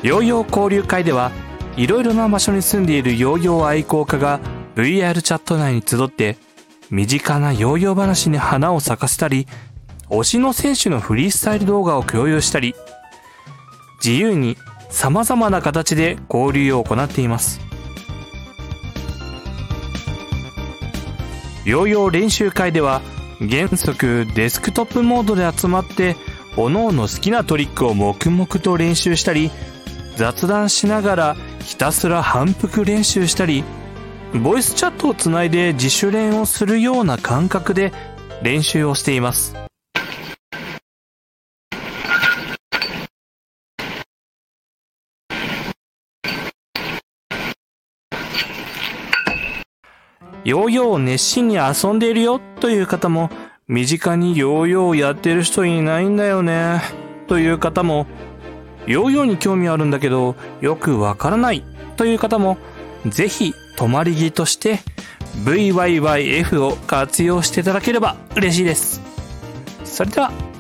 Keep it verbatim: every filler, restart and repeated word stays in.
ヨーヨー交流会ではいろいろな場所に住んでいるヨーヨー愛好家が ブイアール チャット内に集って身近なヨーヨー話に花を咲かせたり、推しの選手のフリースタイル動画を共有したり、自由に様々な形で交流を行っています。ヨーヨー練習会では原則デスクトップモードで集まって各々好きなトリックを黙々と練習したり、雑談しながらひたすら反復練習したり、ボイスチャットをつないで自主練をするような感覚で練習をしています。ヨーヨーを熱心に遊んでいるよという方も、身近にヨーヨーをやってる人いないんだよねという方も、ヨーヨーに興味あるんだけどよくわからないという方も、ぜひ泊まり木として ブイワイワイエフ を活用していただければ嬉しいです。それでは。